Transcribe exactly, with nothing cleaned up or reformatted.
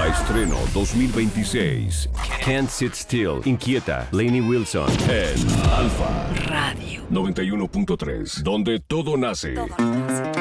Nueva estreno dos mil veintiséis. Can't Sit Still. Inquieta. Lainey Wilson. En Alfa Radio noventa y uno punto tres. Donde todo nace. Todo nace.